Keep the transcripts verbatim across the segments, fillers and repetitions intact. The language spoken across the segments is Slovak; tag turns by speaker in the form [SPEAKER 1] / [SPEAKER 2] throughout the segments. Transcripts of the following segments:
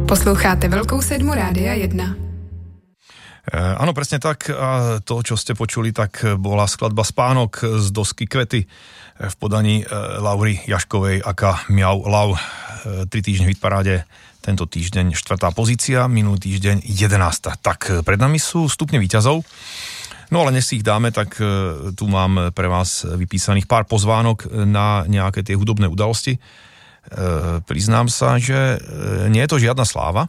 [SPEAKER 1] Posloucháte Veľkou sedmu Rádia jedna.
[SPEAKER 2] Áno, presne tak. A to, čo ste počuli, tak bola skladba Spánok z dosky Kvety v podaní Laury Jaškovej aka Miau Lau. Tri týždne v hitparáde, tento týždeň štvrtá pozícia, minulý týždeň jedenásta. Tak pred nami sú stupne víťazov. No ale než si ich dáme, tak tu mám pre vás vypísaných pár pozvánok na nejaké tie hudobné udalosti. Priznám sa, že nie je to žiadna sláva,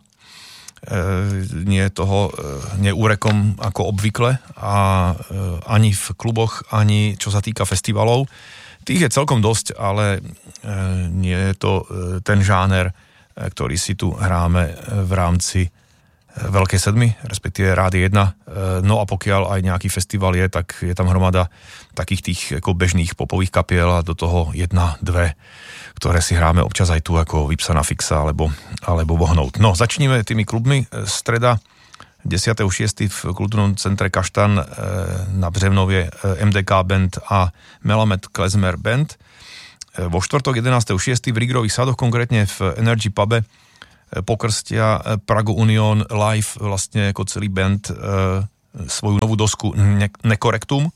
[SPEAKER 2] nie je toho neúrekom ako obvykle a ani v kluboch, ani čo sa týka festivalov. Tých je celkom dosť, ale nie je to ten žáner, ktorý si tu hráme v rámci Veľkej sedmi, respektíve Rády jedna. No a pokiaľ aj nejaký festival je, tak je tam hromada takých tých ako bežných popových kapiel a do toho jedna, dve, ktoré si hráme občas aj tu ako Vypsaná fixa alebo, alebo Bohnout. No, začníme tými klubmi. Streda desiateho šiesteho v kultúrnom centre Kaštan na Břevnovie em dé ká Band a Melamed Klezmer Band. Vo štvrtok jedenásteho šiesteho v Rigrových sadoch, konkrétne v Energy pube, pokrstia Prago Union live vlastne ako celý band svoju novú dosku Nekorektum.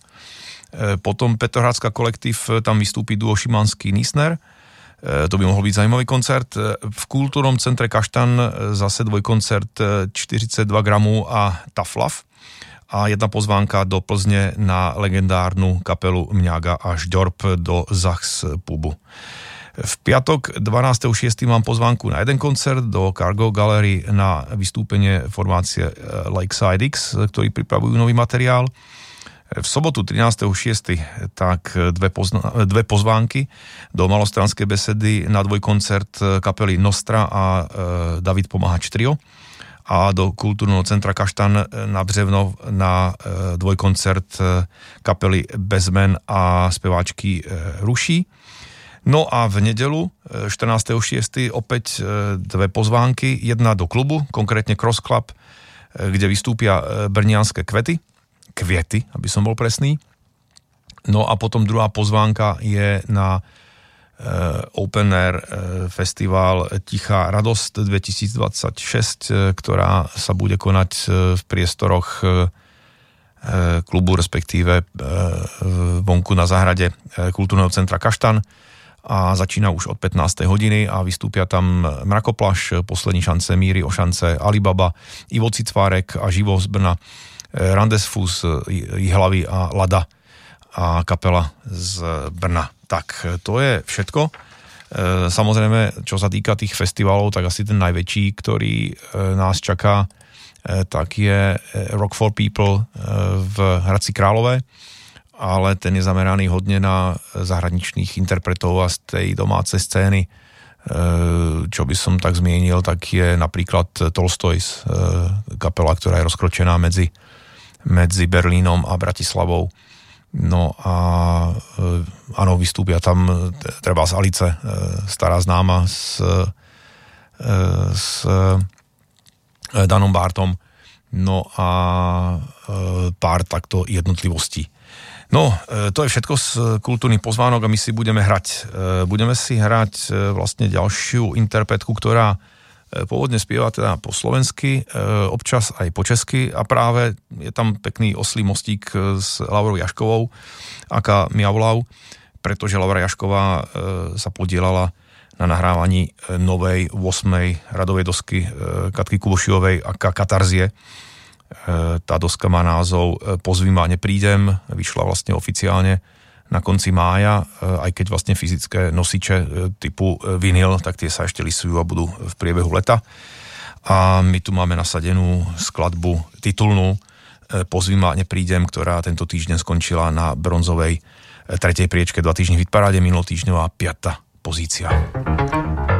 [SPEAKER 2] Potom Petrohradská kolektív, tam vystúpi duo Šimanský Nisner. To by mohol byť zaujímavý koncert. V kultúrnom centre Kaštan zase dvojkoncert štyridsaťdva gramov a Tough Love. A jedna pozvánka do Plzne na legendárnu kapelu Mňaga a Žďorb do Zachs pubu. V piatok dvanásteho šiesteho mám pozvánku na jeden koncert do Cargo Gallery na vystúpenie formácie Lakeside X, ktorí pripravujú nový materiál. V sobotu trinásteho šiesteho tak dve, pozna- dve pozvánky do Malostranskej besedy na dvojkoncert kapely Nostra a e, David Pomáhač Trio a do kultúrneho centra Kaštan na Břevnov na e, dvojkoncert kapely Bezmen a speváčky e, Ruší. No a v nedelu štrnásteho šiesteho opäť dve pozvánky, jedna do klubu, konkrétne Cross Club, kde vystúpia brnianske Kvety, Kviety, aby som bol presný. No a potom druhá pozvánka je na Open Air festival Tichá radosť dvetisícdvadsaťšesť, ktorá sa bude konať v priestoroch klubu, respektíve vonku na záhrade kultúrneho centra Kaštan. A začína už od pätnástej hodiny a vystúpia tam Mrakoplaš, Poslední šance, Míry Ošance, Alibaba, Ivo Cicvárek a Živo z Brna, Randesfus, Jihlavy a Lada a kapela z Brna. Tak to je všetko. Samozrejme, čo sa týka tých festivalov, tak asi ten najväčší, ktorý nás čaká, tak je Rock for People v Hradci Králové, ale ten je zameraný hodne na zahraničných interpretov a z tej domácej scény. Čo by som tak zmienil, tak je napríklad Tolstoys, kapela, ktorá je rozkročená medzi, medzi Berlínom a Bratislavou. No a áno, vystúpia tam treba z Alice, stará známa s, s Danom Bartom. No a pár takto jednotlivostí. No, to je všetko z kultúrnych pozvánok a my si budeme hrať. Budeme si hrať vlastne ďalšiu interpretku, ktorá pôvodne spieva teda po slovensky, občas aj po česky a práve je tam pekný oslý mostík s Laurou Jaškovou, aká Miaulau, pretože Laura Jašková sa podielala na nahrávaní novej ôsmej radovej dosky Katky Kubošiovej aká Katarzie. Tá doska má názov Pozvi ma, neprídem, vyšla vlastne oficiálne na konci mája, aj keď vlastne fyzické nosiče typu vinyl, tak tie sa ešte lisujú a budú v priebehu leta. A my tu máme nasadenú skladbu titulnú Pozvi ma, neprídem, ktorá tento týždeň skončila na bronzovej tretej priečke dva týždne v hitparáde, minulotýždňová piata pozícia.